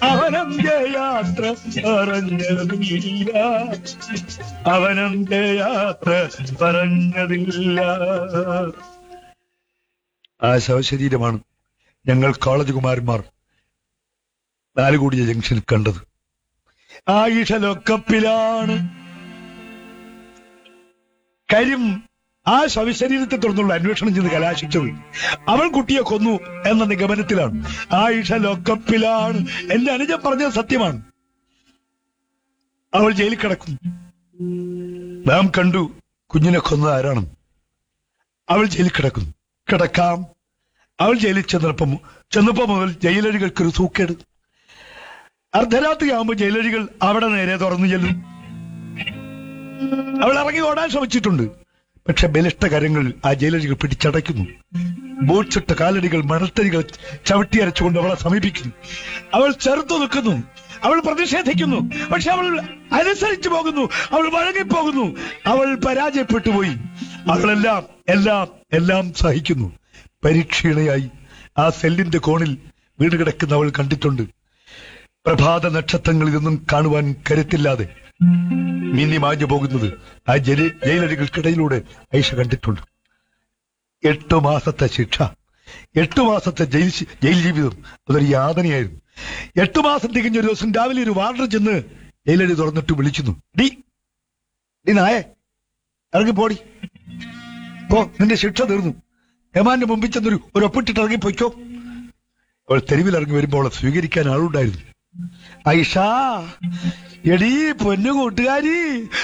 അവനന്റെ യാത്ര പറഞ്ഞതില്ല, അവനന്റെ യാത്ര പറഞ്ഞതില്ല. ആ ശവശരീരമാണ് ഞങ്ങൾ കോളേജ് കുമാരന്മാർ നാലുകൂടിയ ജംഗ്ഷനിൽ കണ്ടത്. ആയിഷ ലോക്കപ്പിലാണ്. കാര്യം ആ ശവശരീരത്തെ തുടർന്നുള്ള അന്വേഷണം ചെയ്ത് കലാശിച്ചത് അവൾ കുട്ടിയെ കൊന്നു എന്ന നിഗമനത്തിലാണ്. ആയിഷ ലോക്കപ്പിലാണ്. എന്റെ അനുജൻ പറഞ്ഞത് സത്യമാണ്. അവൾ ജയിലിൽ കിടക്കുന്നു. നാം കണ്ടു കുഞ്ഞിനെ കൊന്നത് ആരാണ്. അവൾ ജയിലിൽ കിടക്കുന്നു. കിടക്കാം. അവൾ ജയിലിൽ ചെന്നപ്പോ മുതൽ ജയിലഴികൾക്കൊരു സൂക്കേട്. അർദ്ധരാത്രി ആകുമ്പോൾ ജയിലഴികൾ അവിടെ നേരെ തുറന്നു ചെല്ലും. അവൾ ഇറങ്ങി ഓടാൻ ശ്രമിച്ചിട്ടുണ്ട്. പക്ഷെ ബലിഷ്ഠ കരങ്ങൾ ആ ജയിലഴികൾ പിടിച്ചടയ്ക്കുന്നു. ബൂട്ട്സിട്ട കാലടികൾ മണൽത്തരികൾ ചവിട്ടി അരച്ചുകൊണ്ട് അവളെ സമീപിക്കുന്നു. അവൾ ചെറുത്തു നിൽക്കുന്നു. അവൾ പ്രതിഷേധിക്കുന്നു. പക്ഷെ അവൾ അനുസരിച്ചു പോകുന്നു. അവൾ വഴങ്ങിപ്പോകുന്നു. അവൾ പരാജയപ്പെട്ടുപോയി. അവളെല്ലാം എല്ലാം എല്ലാം സഹിക്കുന്നു. പരീക്ഷീണയായി ആ സെല്ലിന്റെ കോണിൽ വീണ് കിടക്കുന്ന അവൾ കണ്ടിട്ടുണ്ട്. പ്രഭാത നക്ഷത്രങ്ങൾ ഇതൊന്നും കാണുവാൻ കരുത്തില്ലാതെ മിന്നി മാഞ്ഞു പോകുന്നത് ആ ജയിലഴികൾക്കിടയിലൂടെ ഐഷ കണ്ടിട്ടുണ്ട്. 8 മാസത്തെ ശിക്ഷ, 8 മാസത്തെ ജയിൽ ജീവിതം അതൊരു യാതനയായിരുന്നു. 8 മാസം തികഞ്ഞ ഒരു ദിവസം രാവിലെ ഒരു വാർഡർ ചെന്ന് ജയിലഴി തുറന്നിട്ട് വിളിക്കുന്നു. ഡി നായേ, ഇറങ്ങിപ്പോടി, പോ, നിന്റെ ശിക്ഷ തീർന്നു. ഹേമാന്റെ മുമ്പിൽ ചെന്നൊരു ഒപ്പിട്ടിട്ട് ഇറങ്ങിപ്പോയിക്കോ. അവൾ തെരുവിൽ ഇറങ്ങി വരുമ്പോൾ അവളെ സ്വീകരിക്കാൻ ആളുണ്ടായിരുന്നു. ഐഷ, എടീ പൊന്നു കൂട്ടുകാരി,